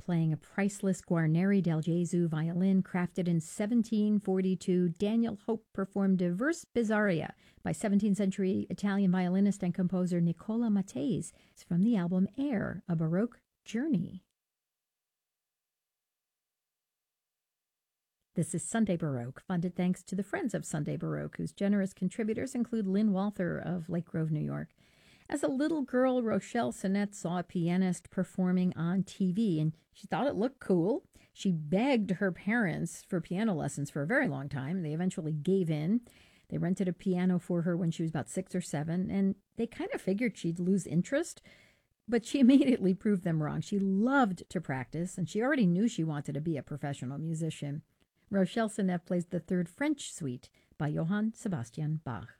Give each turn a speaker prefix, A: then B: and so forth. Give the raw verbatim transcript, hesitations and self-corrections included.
A: playing a priceless Guarneri del Gesù violin crafted in seventeen forty-two. Daniel Hope performed Diverse Bizarria by seventeenth century Italian violinist and composer Nicola Mattese. It's from the album Air, a Baroque Journey. This is Sunday Baroque, funded thanks to the Friends of Sunday Baroque, whose generous contributors include Lynn Walther of Lake Grove, New York. As a little girl, Rochelle Sinnett saw a pianist performing on T V, and she thought it looked cool. She begged her parents for piano lessons for a very long time. They eventually gave in. They rented a piano for her when she was about six or seven, and they kind of figured she'd lose interest, but she immediately proved them wrong. She loved to practice, and she already knew she wanted to be a professional musician. Rochelle Sinnett plays the Third French Suite by Johann Sebastian Bach.